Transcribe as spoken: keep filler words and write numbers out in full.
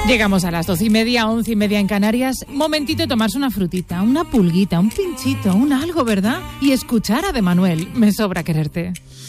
Llegamos a las doce y media, once y media en Canarias. Momentito de tomarse una frutita, una pulguita, un pinchito, un algo, ¿verdad? Y escuchar a De Manuel, Me sobra quererte.